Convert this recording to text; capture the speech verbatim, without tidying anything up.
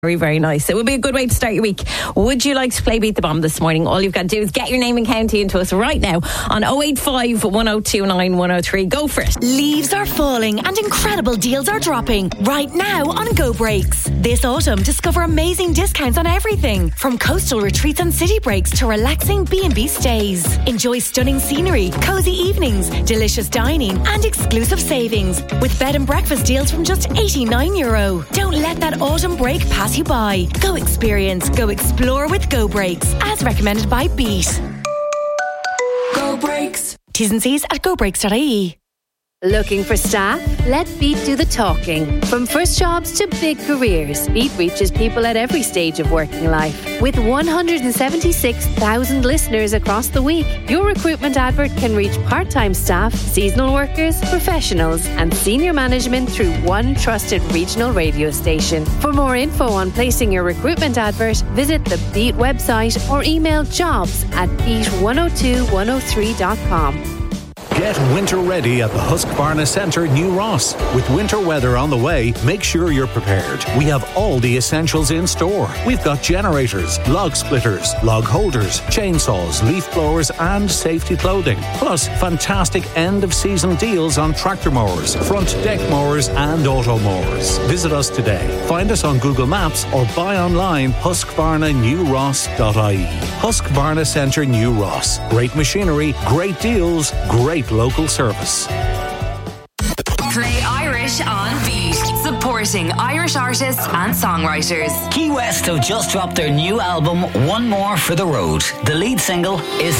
Very, very nice. It would be a good way to start your week. Would you like to play Beat the Bomb this morning? All you've got to do is get your name and county into us right now on oh eight five, one oh two nine, one oh three. Go for it. Leaves are falling and incredible deals are dropping right now on Go Breaks. This autumn, discover amazing discounts on everything from coastal retreats and city breaks to relaxing B and B stays. Enjoy stunning scenery, cozy evenings, delicious dining and exclusive savings with bed and breakfast deals from just eighty-nine euro. Don't let that autumn break pass you by. Go experience, go explore with Go Breaks, as recommended by Beat. Go Breaks. T's and C's at go breaks dot I E. Looking for staff? Let Beat do the talking. From first jobs to big careers, Beat reaches people at every stage of working life. With one hundred seventy-six thousand listeners across the week, your recruitment advert can reach part-time staff, seasonal workers, professionals and senior management through one trusted regional radio station. For more info on placing your recruitment advert, visit the Beat website or email jobs at beat one oh two one oh three dot com. Get winter ready at the Husqvarna Centre, New Ross. With winter weather on the way, make sure you're prepared. We have all the essentials in store. We've got generators, log splitters, log holders, chainsaws, leaf blowers and safety clothing. Plus, fantastic end-of-season deals on tractor mowers, front deck mowers and auto mowers. Visit us today. Find us on Google Maps or buy online husqvarna new ross dot I E. Husqvarna Centre, New Ross. Great machinery, great deals, great local service. Play Irish on Beat, supporting Irish artists and songwriters. Key West have just dropped their new album, One More for the Road. The lead single is